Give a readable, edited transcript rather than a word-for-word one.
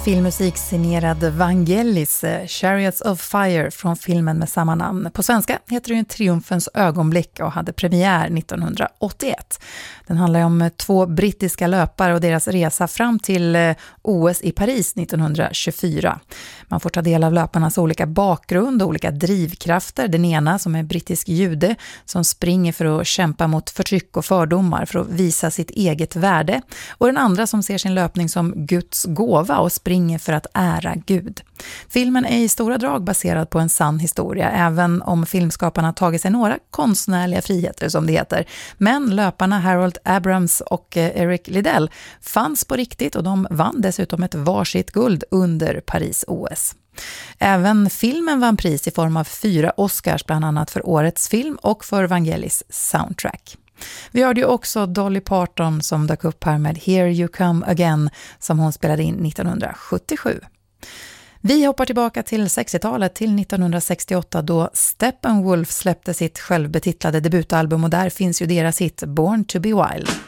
filmmusik signerad Vangelis, Chariots of Fire från filmen med samma namn. På svenska heter den Triumfens ögonblick och hade premiär 1981. Den handlar om 2 brittiska löpare och deras resa fram till OS i Paris 1924. Man får ta del av löparnas olika bakgrund och olika drivkrafter. Den ena som är brittisk jude som springer för att kämpa mot förtryck och fördomar för att visa sitt eget värde. Och den andra som ser sin löpning som Guds gåva och springer för att ära Gud. Filmen är i stora drag baserad på en sann historia, även om filmskaparna tagit sig några konstnärliga friheter som det heter. Men löparna Harold Abrams och Eric Liddell fanns på riktigt och de vann dessutom ett varsitt guld under Paris-OS. Även filmen vann pris i form av 4 Oscars, bland annat för årets film och för Vangelis soundtrack. Vi hörde ju också Dolly Parton som dök upp här med Here You Come Again som hon spelade in 1977. Vi hoppar tillbaka till 60-talet, till 1968 då Steppenwolf släppte sitt självbetitlade debutalbum och där finns ju deras hit Born to be Wild.